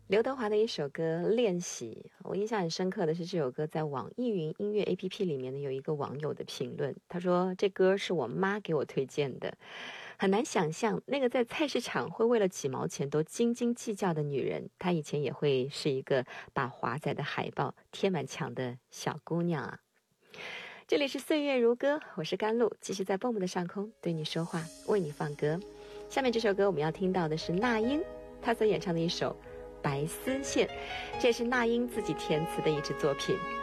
刘德华的一首歌《练习》，我印象很深刻的是这首歌在网易云音乐 APP 里面呢有一个网友的评论，他说这歌是我妈给我推荐的。很难想象那个在菜市场会为了几毛钱都斤斤计较的女人，她以前也会是一个把华仔的海报贴满墙的小姑娘啊。这里是岁月如歌，我是甘露，继续在蹦蹦的上空对你说话，为你放歌。下面这首歌我们要听到的是那英她所演唱的一首白丝线，这也是那英自己填词的一支作品。